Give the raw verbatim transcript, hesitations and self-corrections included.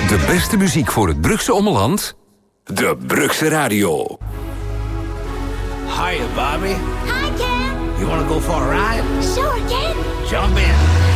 De beste muziek voor het Brugse ommeland? De Brugse Radio. Hiya, Bobby. Hi, Ken. You wanna go for a ride? Sure, Ken. Jump in.